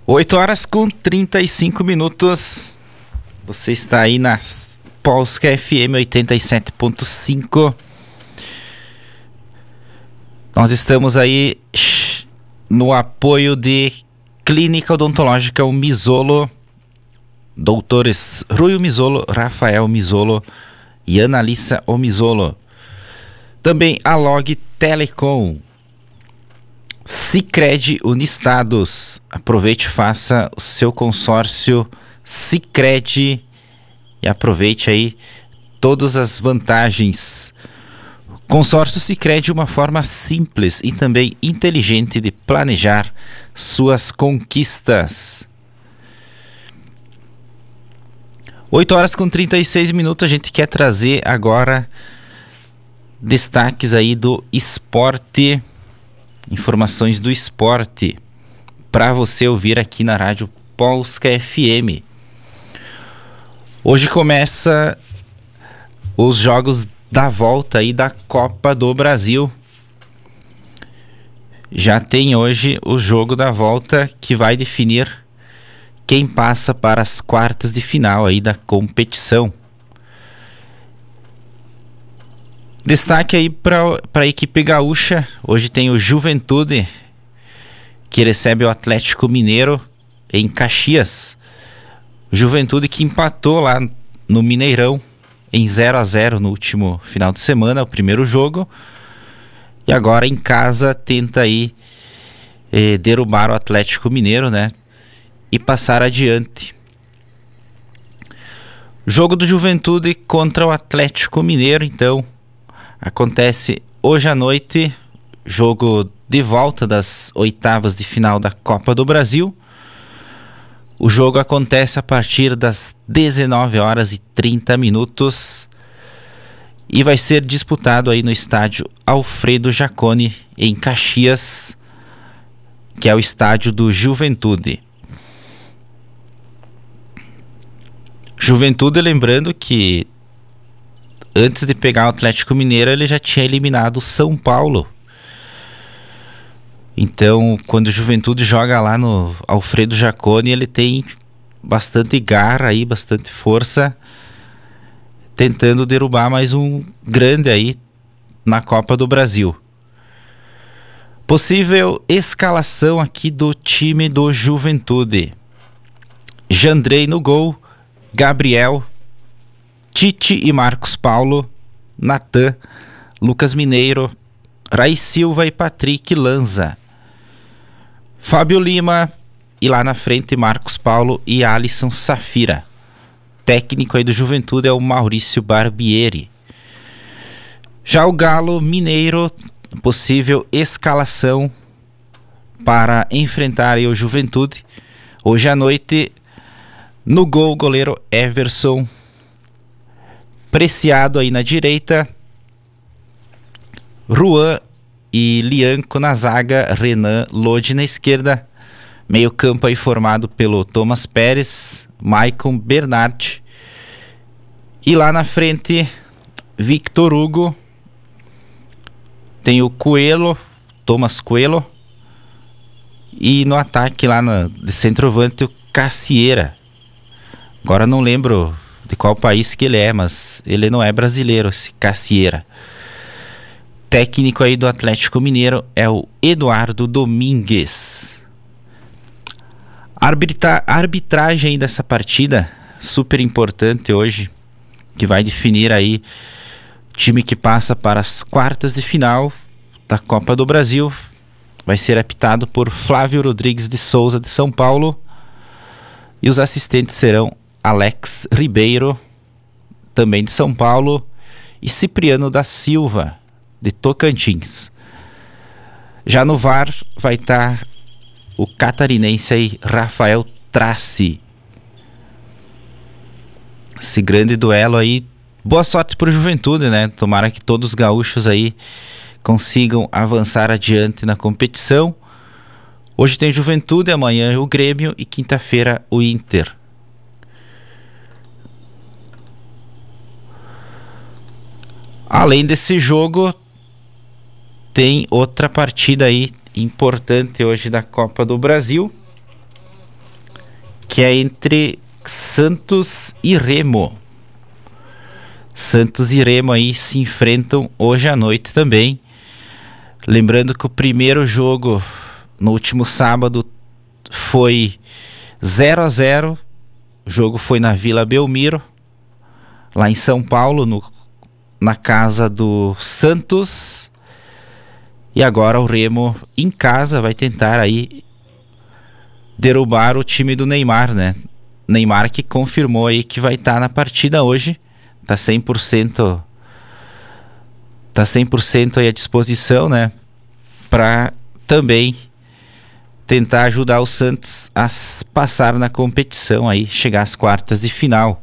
8h35. Você está aí na Polska FM 87.5. Nós estamos aí no apoio de Clínica Odontológica Misolo, doutores Rui Misolo, Rafael Misolo e Analissa Misolo. Também a Log Telecom, Sicredi Unistados. Aproveite e faça o seu consórcio Sicredi e aproveite aí todas as vantagens. Consórcio Sicredi, uma forma simples e também inteligente de planejar suas conquistas. 8h36, a gente quer trazer agora destaques aí do esporte, informações do esporte para você ouvir aqui na Rádio Polska FM. Hoje começa os jogos da volta aí da Copa do Brasil. Já tem hoje o jogo da volta que vai definir quem passa para as quartas de final aí da competição. Destaque aí para a equipe gaúcha. Hoje tem o Juventude, que recebe o Atlético Mineiro em Caxias. Juventude que empatou lá no Mineirão em 0-0 no último final de semana, o primeiro jogo. E agora em casa tenta aí derrubar o Atlético Mineiro, né? E passar adiante. Jogo do Juventude contra o Atlético Mineiro, então, acontece hoje à noite, jogo de volta das oitavas de final da Copa do Brasil. O jogo acontece a partir das 19h30 e vai ser disputado aí no estádio Alfredo Jaconi, em Caxias, que é o estádio do Juventude. Juventude, lembrando que antes de pegar o Atlético Mineiro, ele já tinha eliminado o São Paulo. Então, quando o Juventude joga lá no Alfredo Jaconi, ele tem bastante garra aí, bastante força, tentando derrubar mais um grande aí na Copa do Brasil. Possível escalação aqui do time do Juventude: Jandrei no gol, Gabriel, Tite e Marcos Paulo, Natan, Lucas Mineiro, Rai Silva e Patrick Lanza, Fábio Lima e lá na frente Marcos Paulo e Alisson Safira. Técnico aí do Juventude é o Maurício Barbieri. Já o Galo Mineiro, possível escalação para enfrentar aí o Juventude hoje à noite: no gol, goleiro Everson, Preciado aí na direita, Ruan e Lianco na zaga, Renan Lodi na esquerda, meio campo aí formado pelo Thomas Pérez, Maicon Bernard, e lá na frente Victor Hugo, tem o Coelho, Thomas Coelho, e no ataque lá de centroavante o Cassieira. Agora não lembro de qual país que ele é, mas ele não é brasileiro, esse Cassieira. Técnico aí do Atlético Mineiro é o Eduardo Domingues. Arbitragem aí dessa partida, super importante hoje, que vai definir aí o time que passa para as quartas de final da Copa do Brasil. Vai ser apitado por Flávio Rodrigues de Souza, de São Paulo, e os assistentes serão Alex Ribeiro, também de São Paulo, e Cipriano da Silva, de Tocantins. Já no VAR vai estar o catarinense aí, Rafael Traci. Esse grande duelo aí, boa sorte para o Juventude, né? Tomara que todos os gaúchos aí consigam avançar adiante na competição. Hoje tem Juventude, amanhã o Grêmio e quinta-feira o Inter. Além desse jogo, tem outra partida aí importante hoje da Copa do Brasil. que é entre Santos e Remo. Santos e Remo aí se enfrentam hoje à noite também. Lembrando que o primeiro jogo no último sábado foi 0-0. O jogo foi na Vila Belmiro, lá em São Paulo, na casa do Santos. E agora o Remo em casa vai tentar aí derrubar o time do Neymar, né? Neymar que confirmou aí que vai estar na partida hoje. Tá 100% aí à disposição, né? Para também tentar ajudar o Santos a passar na competição aí, chegar às quartas de final.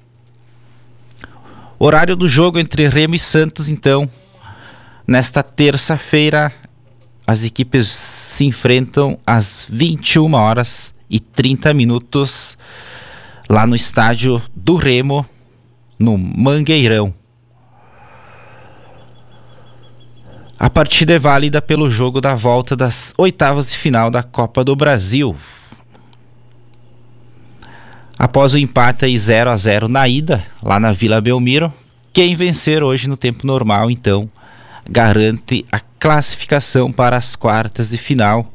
Horário do jogo entre Remo e Santos, então, nesta terça-feira, as equipes se enfrentam às 21h30 lá no estádio do Remo, no Mangueirão. A partida é válida pelo jogo da volta das oitavas de final da Copa do Brasil. Após o empate aí 0-0 na ida, lá na Vila Belmiro, quem vencer hoje no tempo normal, então, garante a classificação para as quartas de final.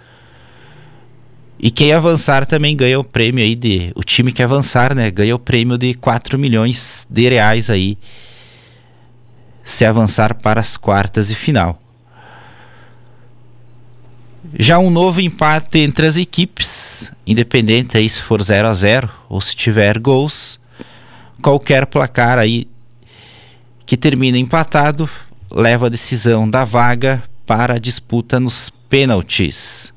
E quem avançar também ganha o prêmio aí o time que avançar, né, ganha o prêmio de 4 milhões de reais aí, se avançar para as quartas de final. Já um novo empate entre as equipes, independente aí se for 0-0 ou se tiver gols, qualquer placar aí que termine empatado leva a decisão da vaga para a disputa nos pênaltis.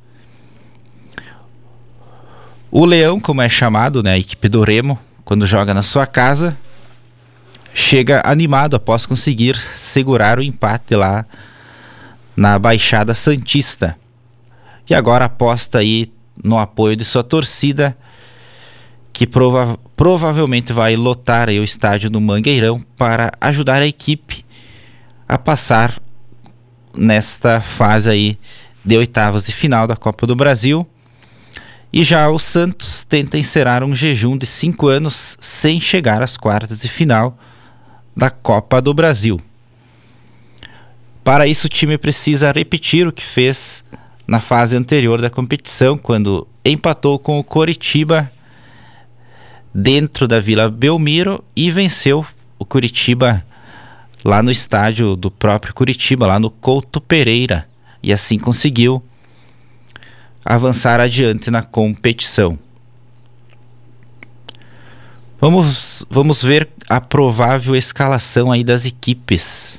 O Leão, como é chamado, né, a equipe do Remo, quando joga na sua casa, chega animado após conseguir segurar o empate lá na Baixada Santista. E agora aposta aí no apoio de sua torcida, que provavelmente vai lotar aí o estádio do Mangueirão para ajudar a equipe a passar nesta fase aí de oitavas de final da Copa do Brasil. E já o Santos tenta encerrar um jejum de 5 anos sem chegar às quartas de final da Copa do Brasil. Para isso, o time precisa repetir o que fez na fase anterior da competição, quando empatou com o Coritiba dentro da Vila Belmiro e venceu o Coritiba lá no estádio do próprio Coritiba, lá no Couto Pereira, e assim conseguiu avançar adiante na competição. Vamos ver a provável escalação aí das equipes.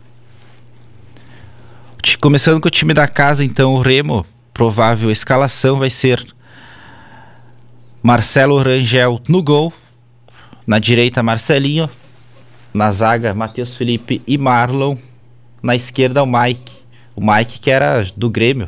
Começando com o time da casa, então, o Remo, provável escalação vai ser Marcelo Rangel no gol, na direita Marcelinho, na zaga Matheus Felipe e Marlon, na esquerda o Mike que era do Grêmio,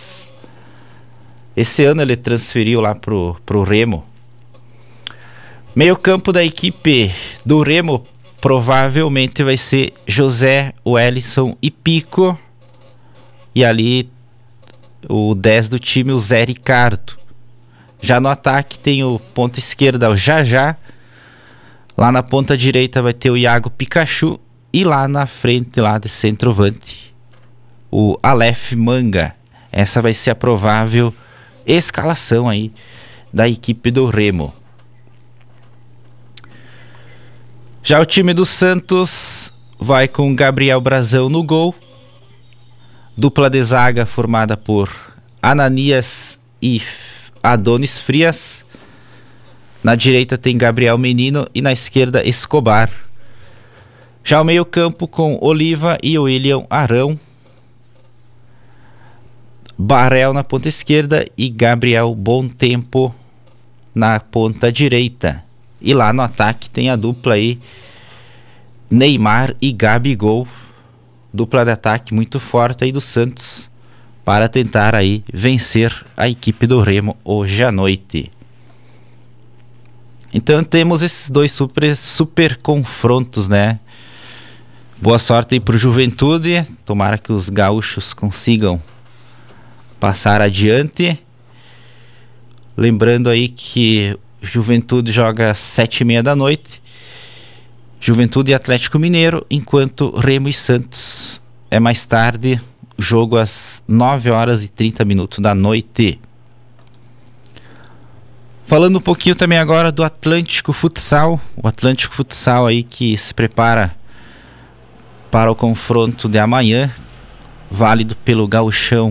esse ano ele transferiu lá pro Remo. Meio campo da equipe do Remo provavelmente vai ser José, Wellison e Pico. E ali o 10 do time, o Zé Ricardo. Já no ataque tem o ponta esquerda, o Jajá. Lá na ponta direita vai ter o Iago Pikachu. E lá na frente, lá de centroavante, o Aleph Manga. Essa vai ser a provável escalação aí da equipe do Remo. Já o time do Santos vai com Gabriel Brazão no gol. Dupla de zaga formada por Ananias e Adonis Frias. Na direita tem Gabriel Menino e na esquerda Escobar. Já o meio campo com Oliva e William Arão. Barel na ponta esquerda e Gabriel Bom Tempo na ponta direita. E lá no ataque tem a dupla aí, Neymar e Gabigol. Dupla de ataque muito forte aí do Santos para tentar aí vencer a equipe do Remo hoje à noite. Então temos esses dois super confrontos, né? Boa sorte aí pro Juventude. Tomara que os gaúchos consigam passar adiante. Lembrando aí que Juventude joga às 7h30 da noite, Juventude e Atlético Mineiro, enquanto Remo e Santos é mais tarde, jogo às 9h30 da noite. Falando um pouquinho também agora do Atlântico Futsal, o Atlântico Futsal aí que se prepara para o confronto de amanhã, válido pelo Gauchão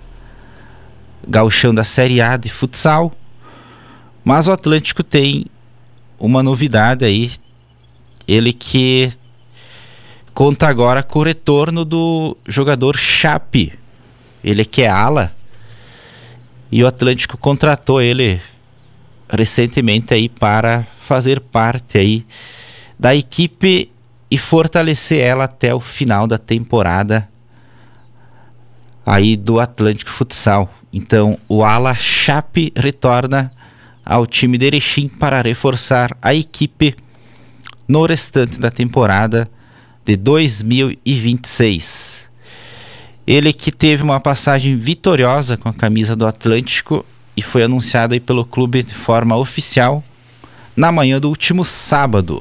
da Série A de futsal. Mas o Atlântico tem uma novidade aí, ele que conta agora com o retorno do jogador Chape, ele que é ala, e o Atlântico contratou ele recentemente aí para fazer parte aí da equipe e fortalecer ela até o final da temporada aí do Atlântico Futsal. Então o ala Chape retorna ao time de Erechim para reforçar a equipe no restante da temporada de 2026. Ele que teve uma passagem vitoriosa com a camisa do Atlântico e foi anunciado aí pelo clube de forma oficial na manhã do último sábado.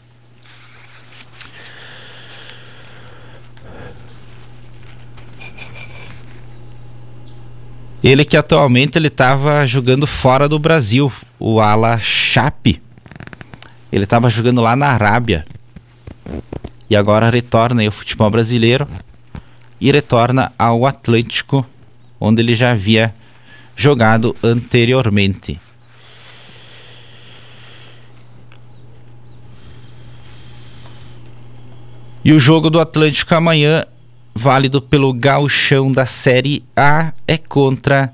Ele que atualmente ele estava jogando fora do Brasil, o ala Chape. Ele estava jogando lá na Arábia e agora retorna ao futebol brasileiro e retorna ao Atlântico, onde ele já havia jogado anteriormente. E o jogo do Atlântico amanhã, válido pelo Gauchão da Série A, é contra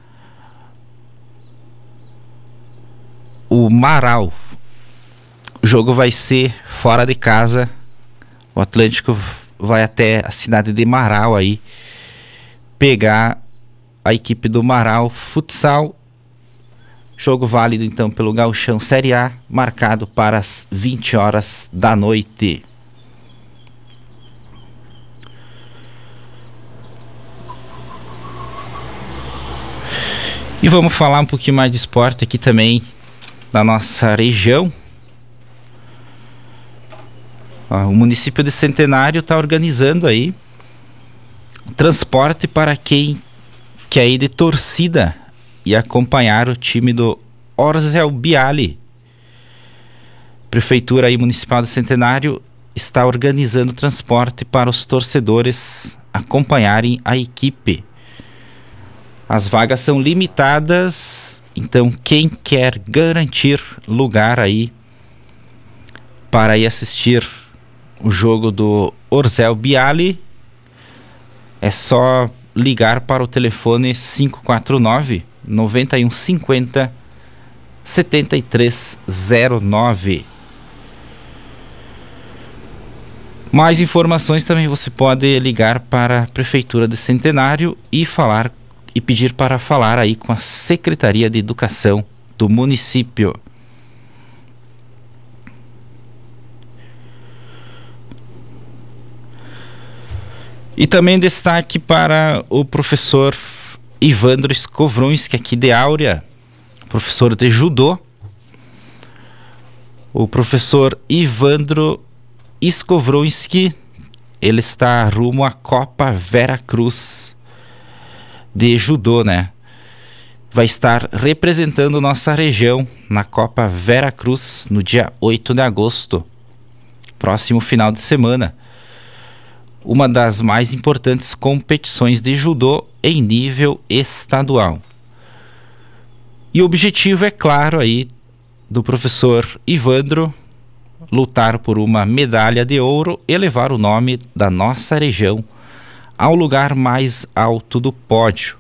o Marau. O jogo vai ser fora de casa. O Atlântico vai até a cidade de Marau aí pegar a equipe do Marau Futsal. Jogo válido então pelo Gauchão Série A, marcado para as 20h da noite. E vamos falar um pouquinho mais de esporte aqui também da nossa região. O município de Centenário está organizando aí transporte para quem quer ir de torcida e acompanhar o time do Orzel Bialy. Prefeitura aí municipal de Centenário está organizando transporte para os torcedores acompanharem a equipe. As vagas são limitadas, então quem quer garantir lugar aí para ir assistir o jogo do Orzel Bialy, é só ligar para o telefone 549 9150 7309. Mais informações também você pode ligar para a Prefeitura de Centenário e pedir para falar aí com a Secretaria de Educação do município. E também destaque para o professor Ivandro Skovronski, aqui de Áurea, professor de judô. O professor Ivandro Skovronski, ele está rumo à Copa Vera Cruz de judô, né? Vai estar representando nossa região na Copa Vera Cruz no dia 8 de agosto, próximo final de semana. Uma das mais importantes competições de judô em nível estadual. E o objetivo é claro aí do professor Ivandro lutar por uma medalha de ouro e levar o nome da nossa região ao lugar mais alto do pódio.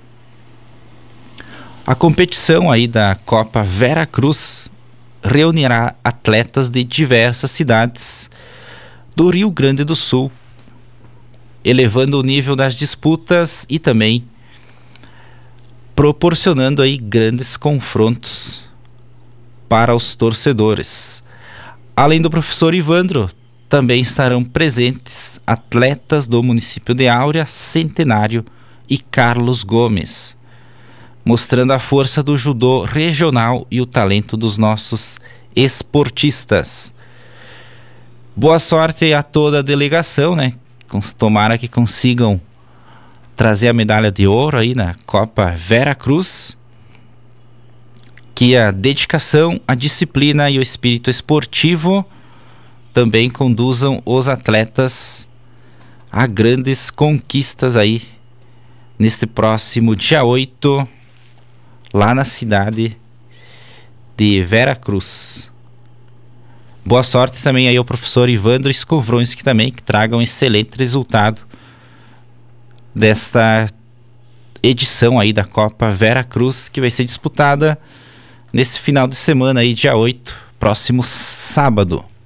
A competição aí da Copa Vera Cruz reunirá atletas de diversas cidades do Rio Grande do Sul, elevando o nível das disputas e também proporcionando aí grandes confrontos para os torcedores. Além do professor Ivandro, também estarão presentes atletas do município de Áurea, Centenário e Carlos Gomes. mostrando a força do judô regional e o talento dos nossos esportistas. Boa sorte a toda a delegação, né? Tomara que consigam trazer a medalha de ouro aí na Copa Vera Cruz. Que a dedicação, a disciplina e o espírito esportivo também conduzam os atletas a grandes conquistas aí neste próximo dia 8, lá na cidade de Vera Cruz. Boa sorte também aí ao professor Ivandro Skovronski também, que traga um excelente resultado desta edição aí da Copa Vera Cruz, que vai ser disputada nesse final de semana aí, dia 8, próximo sábado.